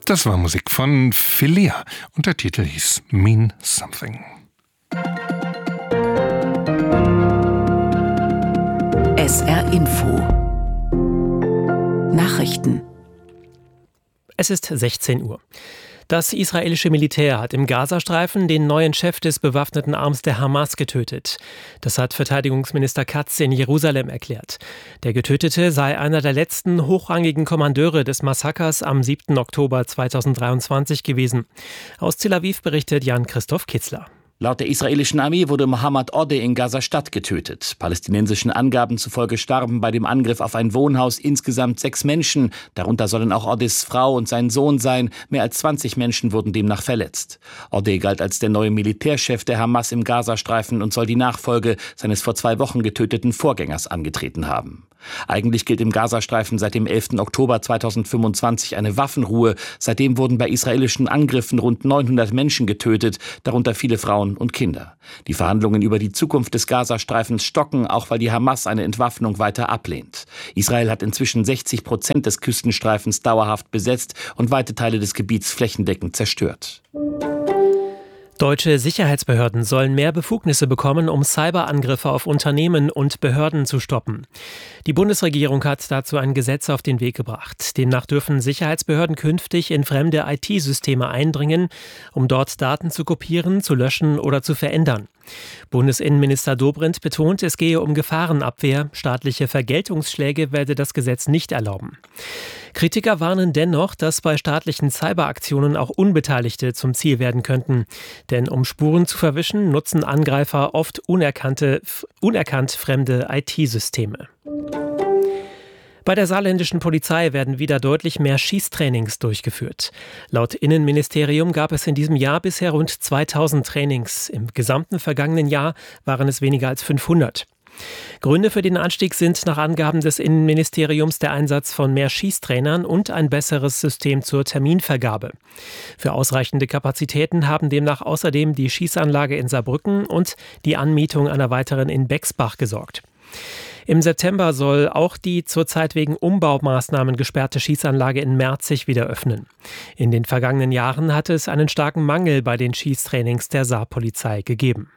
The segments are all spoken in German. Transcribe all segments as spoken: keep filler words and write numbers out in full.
Das war Musik von Philia und der Titel hieß Mean Something. S R Info Nachrichten. Es ist sechzehn Uhr. Das israelische Militär hat im Gazastreifen den neuen Chef des bewaffneten Arms der Hamas getötet. Das hat Verteidigungsminister Katz in Jerusalem erklärt. Der Getötete sei einer der letzten hochrangigen Kommandeure des Massakers am siebten Oktober zweitausenddreiundzwanzig gewesen. Aus Tel Aviv berichtet Jan-Christoph Kitzler. Laut der israelischen Armee wurde Mohammed Odeh in Gaza-Stadt getötet. Palästinensischen Angaben zufolge starben bei dem Angriff auf ein Wohnhaus insgesamt sechs Menschen. Darunter sollen auch Odehs Frau und sein Sohn sein. Mehr als zwanzig Menschen wurden demnach verletzt. Odeh galt als der neue Militärchef der Hamas im Gazastreifen und soll die Nachfolge seines vor zwei Wochen getöteten Vorgängers angetreten haben. Eigentlich gilt im Gazastreifen seit dem elften Oktober zweitausendfünfundzwanzig eine Waffenruhe. Seitdem wurden bei israelischen Angriffen rund neunhundert Menschen getötet, darunter viele Frauen und Kinder. Die Verhandlungen über die Zukunft des Gazastreifens stocken, auch weil die Hamas eine Entwaffnung weiter ablehnt. Israel hat inzwischen sechzig Prozent des Küstenstreifens dauerhaft besetzt und weite Teile des Gebiets flächendeckend zerstört. Deutsche Sicherheitsbehörden sollen mehr Befugnisse bekommen, um Cyberangriffe auf Unternehmen und Behörden zu stoppen. Die Bundesregierung hat dazu ein Gesetz auf den Weg gebracht. Demnach dürfen Sicherheitsbehörden künftig in fremde I T-Systeme eindringen, um dort Daten zu kopieren, zu löschen oder zu verändern. Bundesinnenminister Dobrindt betont, es gehe um Gefahrenabwehr. Staatliche Vergeltungsschläge werde das Gesetz nicht erlauben. Kritiker warnen dennoch, dass bei staatlichen Cyberaktionen auch Unbeteiligte zum Ziel werden könnten. Denn um Spuren zu verwischen, nutzen Angreifer oft unerkannte, unerkannt fremde I T-Systeme. Bei der saarländischen Polizei werden wieder deutlich mehr Schießtrainings durchgeführt. Laut Innenministerium gab es in diesem Jahr bisher rund zweitausend Trainings. Im gesamten vergangenen Jahr waren es weniger als fünfhundert. Gründe für den Anstieg sind nach Angaben des Innenministeriums der Einsatz von mehr Schießtrainern und ein besseres System zur Terminvergabe. Für ausreichende Kapazitäten haben demnach außerdem die Schießanlage in Saarbrücken und die Anmietung einer weiteren in Bexbach gesorgt. Im September soll auch die zurzeit wegen Umbaumaßnahmen gesperrte Schießanlage in Merzig wieder öffnen. In den vergangenen Jahren hatte es einen starken Mangel bei den Schießtrainings der Saarpolizei gegeben.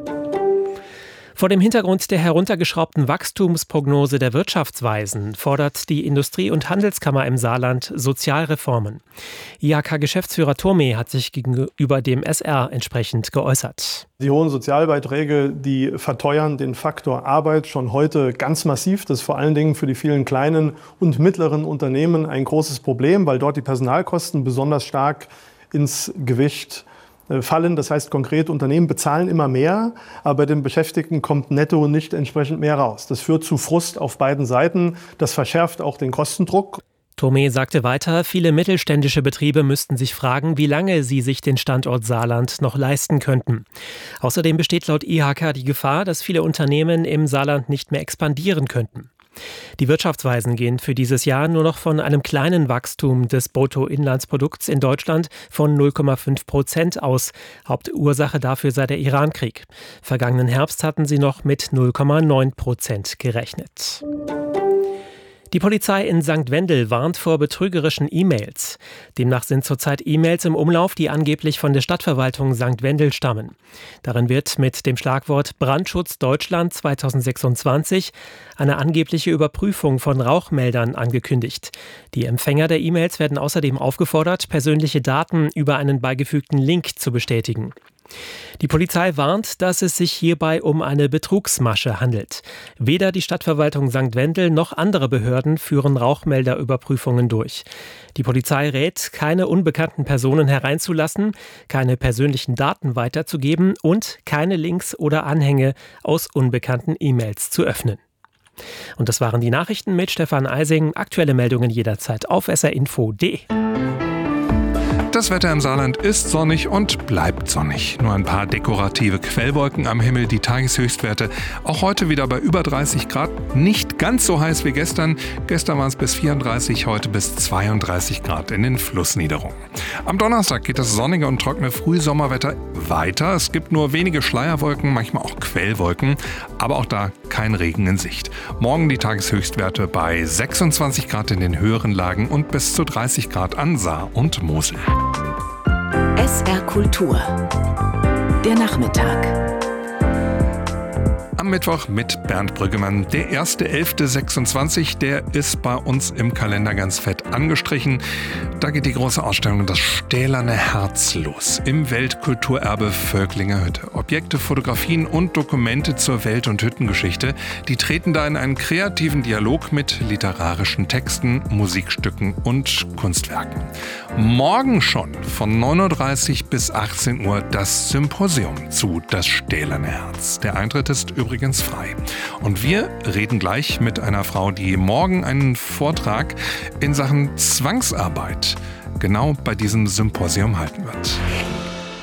Vor dem Hintergrund der heruntergeschraubten Wachstumsprognose der Wirtschaftsweisen fordert die Industrie- und Handelskammer im Saarland Sozialreformen. I H K-Geschäftsführer Thome hat sich gegenüber dem S R entsprechend geäußert. Die hohen Sozialbeiträge, die verteuern den Faktor Arbeit schon heute ganz massiv. Das ist vor allen Dingen für die vielen kleinen und mittleren Unternehmen ein großes Problem, weil dort die Personalkosten besonders stark ins Gewicht fallen. Das heißt konkret, Unternehmen bezahlen immer mehr, aber bei den Beschäftigten kommt netto nicht entsprechend mehr raus. Das führt zu Frust auf beiden Seiten. Das verschärft auch den Kostendruck. Thome sagte weiter, viele mittelständische Betriebe müssten sich fragen, wie lange sie sich den Standort Saarland noch leisten könnten. Außerdem besteht laut I H K die Gefahr, dass viele Unternehmen im Saarland nicht mehr expandieren könnten. Die Wirtschaftsweisen gehen für dieses Jahr nur noch von einem kleinen Wachstum des Bruttoinlandsprodukts in Deutschland von null Komma fünf Prozent aus. Hauptursache dafür sei der Irankrieg. Vergangenen Herbst hatten sie noch mit null Komma neun Prozent gerechnet. Die Polizei in Sankt Wendel warnt vor betrügerischen E-Mails. Demnach sind zurzeit E-Mails im Umlauf, die angeblich von der Stadtverwaltung Sankt Wendel stammen. Darin wird mit dem Schlagwort Brandschutz Deutschland zweitausendsechsundzwanzig eine angebliche Überprüfung von Rauchmeldern angekündigt. Die Empfänger der E-Mails werden außerdem aufgefordert, persönliche Daten über einen beigefügten Link zu bestätigen. Die Polizei warnt, dass es sich hierbei um eine Betrugsmasche handelt. Weder die Stadtverwaltung Sankt Wendel noch andere Behörden führen Rauchmelderüberprüfungen durch. Die Polizei rät, keine unbekannten Personen hereinzulassen, keine persönlichen Daten weiterzugeben und keine Links oder Anhänge aus unbekannten E-Mails zu öffnen. Und das waren die Nachrichten mit Stefan Eising. Aktuelle Meldungen jederzeit auf s r info punkt d e. Das Wetter im Saarland ist sonnig und bleibt sonnig. Nur ein paar dekorative Quellwolken am Himmel, die Tageshöchstwerte auch heute wieder bei über dreißig Grad. Nicht ganz so heiß wie gestern. Gestern waren es bis vierunddreißig, heute bis zweiunddreißig Grad in den Flussniederungen. Am Donnerstag geht das sonnige und trockene Frühsommerwetter weiter. Es gibt nur wenige Schleierwolken, manchmal auch Quellwolken, aber auch da kein Regen in Sicht. Morgen die Tageshöchstwerte bei sechsundzwanzig Grad in den höheren Lagen und bis zu dreißig Grad an Saar und Mosel. S R Kultur. Der Nachmittag. Am Mittwoch mit Bernd Brüggemann. Der erste elfte sechsundzwanzig, der ist bei uns im Kalender ganz fett angestrichen. Da geht die große Ausstellung Das stählerne Herz los im Weltkulturerbe Völklinger Hütte. Objekte, Fotografien und Dokumente zur Welt- und Hüttengeschichte, die treten da in einen kreativen Dialog mit literarischen Texten, Musikstücken und Kunstwerken. Morgen schon von neun Uhr dreißig bis achtzehn Uhr das Symposium zu Das stählerne Herz. Der Eintritt ist übrigens frei. Und wir reden gleich mit einer Frau, die morgen einen Vortrag in Sachen Zwangsarbeit genau bei diesem Symposium halten wird.